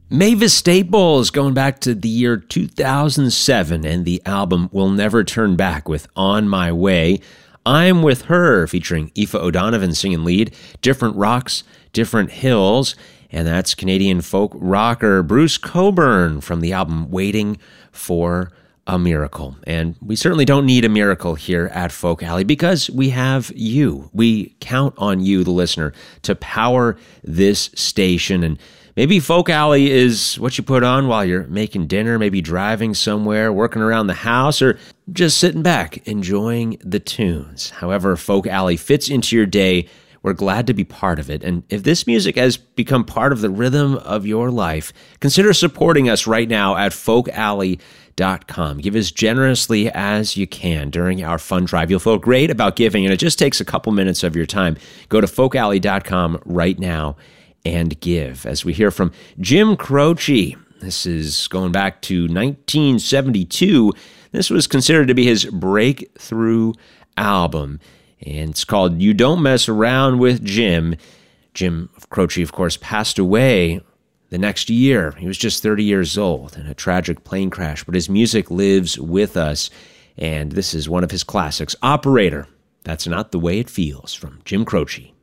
Mavis Staples, going back to the year 2007, and the album Will Never Turn Back with On My Way. I'm With Her, featuring Aoife O'Donovan singing lead, Different Rocks, Different Hills, and that's Canadian folk rocker Bruce Cockburn from the album Waiting for a Miracle. And we certainly don't need a miracle here at Folk Alley because we have you. We count on you, the listener, to power this station. And maybe Folk Alley is what you put on while you're making dinner, maybe driving somewhere, working around the house, or just sitting back, enjoying the tunes. However Folk Alley fits into your day, we're glad to be part of it. And if this music has become part of the rhythm of your life, consider supporting us right now at folkalley.com. Give as generously as you can during our fund drive. You'll feel great about giving, and it just takes a couple minutes of your time. Go to folkalley.com right now and give. As we hear from Jim Croce, this is going back to 1972. This was considered to be his breakthrough album, and it's called You Don't Mess Around with Jim. Jim Croce, of course, passed away the next year. He was just 30 years old in a tragic plane crash, but his music lives with us, and this is one of his classics, Operator. That's Not the Way It Feels, from Jim Croce.